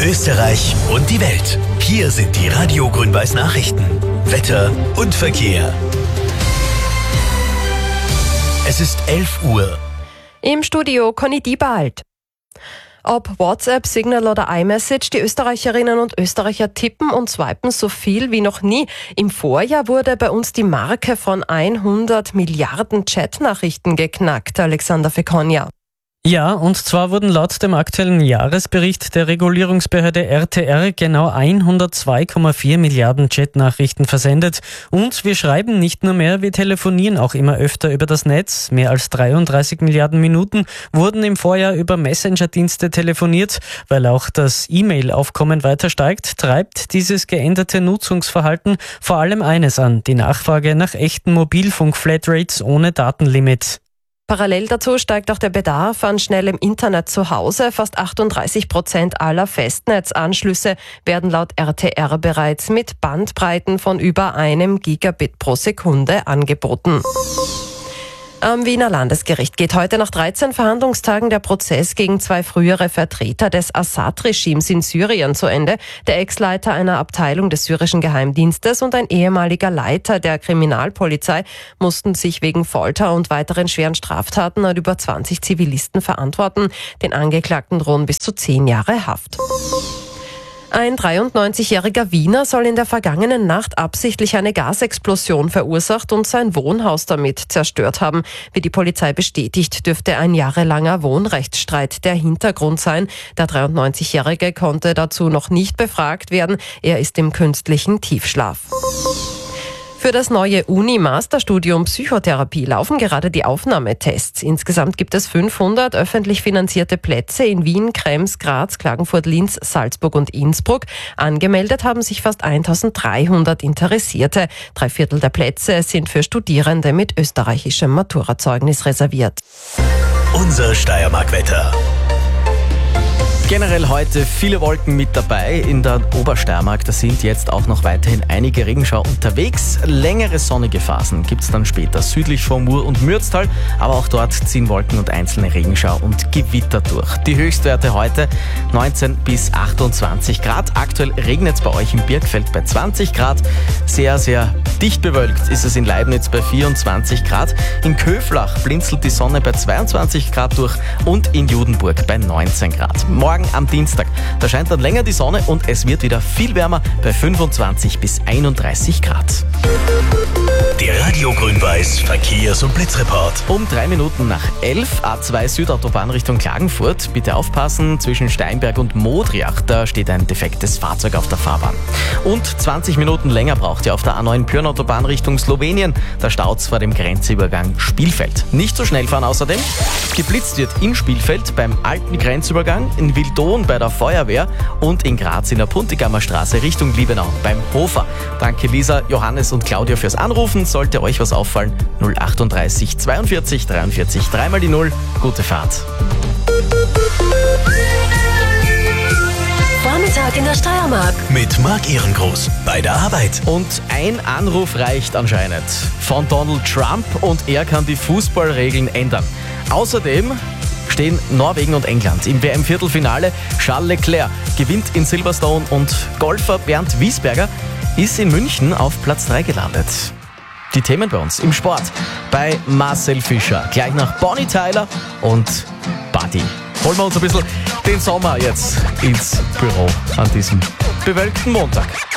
Österreich und die Welt. Hier sind die Radio Grün-Weiß Nachrichten. Wetter und Verkehr. Es ist 11 Uhr. Im Studio Conny Diebald. Ob WhatsApp, Signal oder iMessage, die Österreicherinnen und Österreicher tippen und swipen so viel wie noch nie. Im Vorjahr wurde bei uns die Marke von 100 Milliarden Chatnachrichten geknackt, Alexander Fekonja. Ja, und zwar wurden laut dem aktuellen Jahresbericht der Regulierungsbehörde RTR genau 102,4 Milliarden Chatnachrichten versendet. Und wir schreiben nicht nur mehr, wir telefonieren auch immer öfter über das Netz. Mehr als 33 Milliarden Minuten wurden im Vorjahr über Messenger-Dienste telefoniert. Weil auch das E-Mail-Aufkommen weiter steigt, treibt dieses geänderte Nutzungsverhalten vor allem eines an: die Nachfrage nach echten Mobilfunk-Flatrates ohne Datenlimit. Parallel dazu steigt auch der Bedarf an schnellem Internet zu Hause. Fast 38% aller Festnetzanschlüsse werden laut RTR bereits mit Bandbreiten von über 1 Gigabit pro Sekunde angeboten. Am Wiener Landesgericht geht heute nach 13 Verhandlungstagen der Prozess gegen 2 frühere Vertreter des Assad-Regimes in Syrien zu Ende. Der Ex-Leiter einer Abteilung des syrischen Geheimdienstes und ein ehemaliger Leiter der Kriminalpolizei mussten sich wegen Folter und weiteren schweren Straftaten an über 20 Zivilisten verantworten. Den Angeklagten drohen bis zu 10 Jahre Haft. Ein 93-jähriger Wiener soll in der vergangenen Nacht absichtlich eine Gasexplosion verursacht und sein Wohnhaus damit zerstört haben. Wie die Polizei bestätigt, dürfte ein jahrelanger Wohnrechtsstreit der Hintergrund sein. Der 93-Jährige konnte dazu noch nicht befragt werden. Er ist im künstlichen Tiefschlaf. Für das neue Uni-Masterstudium Psychotherapie laufen gerade die Aufnahmetests. Insgesamt gibt es 500 öffentlich finanzierte Plätze in Wien, Krems, Graz, Klagenfurt, Linz, Salzburg und Innsbruck. Angemeldet haben sich fast 1300 Interessierte. 3/4 der Plätze sind für Studierende mit österreichischem Maturazeugnis reserviert. Unser Steiermark-Wetter. Generell heute viele Wolken mit dabei in der Obersteiermark. Da sind jetzt auch noch weiterhin einige Regenschauer unterwegs. Längere sonnige Phasen gibt es dann später südlich von Mur und Mürztal. Aber auch dort ziehen Wolken und einzelne Regenschauer und Gewitter durch. Die Höchstwerte heute 19 bis 28 Grad. Aktuell regnet es bei euch im Birkfeld bei 20 Grad. Sehr, sehr dicht bewölkt ist es in Leibniz bei 24 Grad. In Köflach blinzelt die Sonne bei 22 Grad durch und in Judenburg bei 19 Grad. Morgen am Dienstag, da scheint dann länger die Sonne und es wird wieder viel wärmer bei 25 bis 31 Grad. Der Radio Grün-Weiß Verkehrs- und Blitzreport. Um 3 Minuten nach 11, A2 Südautobahn Richtung Klagenfurt. Bitte aufpassen, zwischen Steinberg und Modriach, da steht ein defektes Fahrzeug auf der Fahrbahn. Und 20 Minuten länger braucht ihr auf der A9 Pyrnautobahn Richtung Slowenien. Da staut's vor dem Grenzübergang Spielfeld. Nicht so schnell fahren außerdem. Geblitzt wird in Spielfeld beim alten Grenzübergang, in Wildon bei der Feuerwehr und in Graz in der Puntigammer Straße Richtung Liebenau beim Hofer. Danke Lisa, Johannes und Claudia fürs Anrufen. Sollte euch was auffallen, 038 42 43 3 die 0. Gute Fahrt. Vormittag in der Steiermark. Mit Marc Ehrengroß bei der Arbeit. Und ein Anruf reicht anscheinend von Donald Trump und er kann die Fußballregeln ändern. Außerdem stehen Norwegen und England im WM-Viertelfinale. Charles Leclerc gewinnt in Silverstone und Golfer Bernd Wiesberger ist in München auf Platz 3 gelandet. Die Themen bei uns im Sport bei Marcel Fischer. Gleich nach Bonnie Tyler und Buddy. Holen wir uns ein bisschen den Sommer jetzt ins Büro an diesem bewölkten Montag.